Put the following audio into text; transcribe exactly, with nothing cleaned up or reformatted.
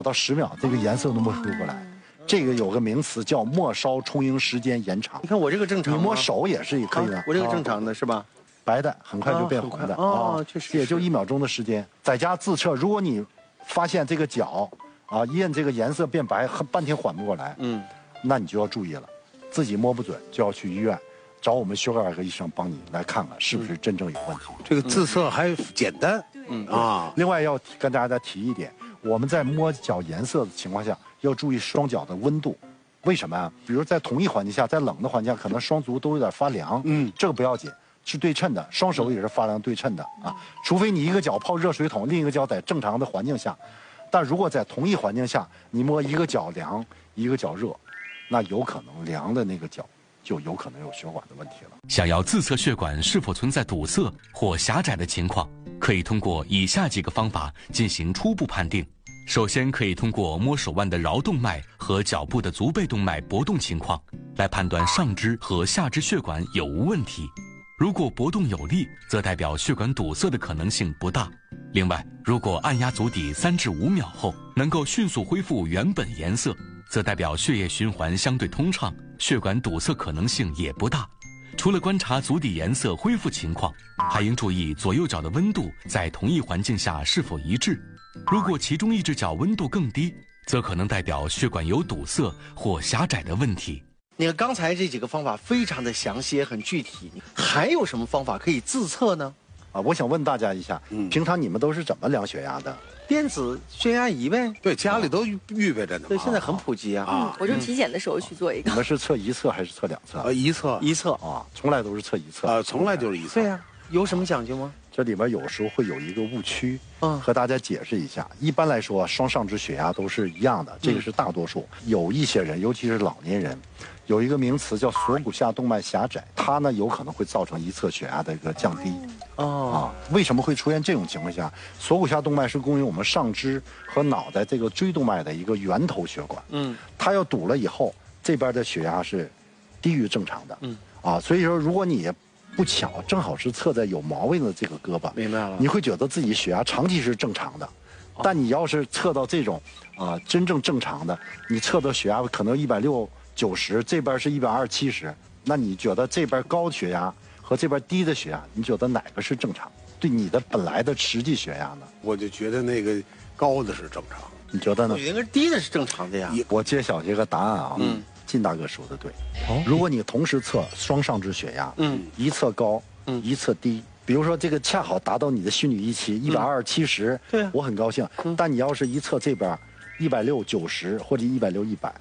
到十秒，这个颜色都摸出过来。这个有个名词叫末梢充盈时间延长。 你看我这个正常， 你摸手也是可以的。 我这个正常的是吧？ 白的很快就变红的哦，确实也就一秒钟的时间。在家自测，如果你发现这个脚啊一摁这个颜色变白，半天缓不过来，嗯，那你就要注意了，自己摸不准就要去医院。找我们血管外科医生帮你来看看是不是真正有问题。 这个自测还简单，嗯啊。 另外要跟大家再提一点，我们在摸脚颜色的情况下，要注意双脚的温度。为什么啊？比如在同一环境下，在冷的环境下，可能双足都有点发凉，嗯，这个不要紧，是对称的，双手也是发凉对称的啊。除非你一个脚泡热水桶，另一个脚在正常的环境下，但如果在同一环境下，你摸一个脚凉，一个脚热，那有可能凉的那个脚就有可能有血管的问题了。 想要自测血管是否存在堵塞或狭窄的情况，可以通过以下几个方法进行初步判定。首先，可以通过摸手腕的桡动脉和脚部的足背动脉搏动情况，来判断上肢和下肢血管有无问题。如果搏动有力，则代表血管堵塞的可能性不大。另外，如果按压足底三至五秒后能够迅速恢复原本颜色，则代表血液循环相对通畅，血管堵塞可能性也不大。除了观察足底颜色恢复情况，还应注意左右脚的温度在同一环境下是否一致。如果其中一只脚温度更低，则可能代表血管有堵塞或狭窄的问题。 你看刚才这几个方法非常的详细，也很具体，还有什么方法可以自测呢？ 啊，我想问大家一下，嗯，平常你们都是怎么量血压的？ 电子血压仪呗。 对，家里都预备着呢。 对，现在很普及啊。 嗯，我就体检的时候去做一个。 你们是测一侧还是测两侧？ 呃，一侧， 一侧啊，从来都是测一侧。 啊，从来就是一侧。 对呀，有什么讲究吗？ 这里边有时候会有一个误区，嗯，和大家解释一下。一般来说，双上肢血压都是一样的，这个是大多数。有一些人，尤其是老年人，有一个名词叫锁骨下动脉狭窄，它呢有可能会造成一侧血压的一个降低。哦，啊，为什么会出现这种情况下？锁骨下动脉是供应我们上肢和脑袋这个椎动脉的一个源头血管。嗯，它要堵了以后，这边的血压是低于正常的。嗯，啊，所以说如果你不巧，正好是测在有毛病的这个胳膊， 明白了。 你会觉得自己血压长期是正常的，但你要是测到这种啊、呃、真正正常的，你测到血压可能一百六九十，这边是一百二七十，那你觉得这边高的血压和这边低的血压，你觉得哪个是正常？对你的本来的实际血压呢？ 我就觉得那个高的是正常， 你觉得呢？ 我觉得低的是正常的呀。 我揭晓这个答案啊。嗯。靳大哥说的对，哦、如果你同时测双上肢血压，嗯，一侧高，嗯，一侧低，比如说这个恰好达到你的心率预期一百二七十，对，我很高兴。嗯、但你要是一侧这边一百六九十或者一百六一百，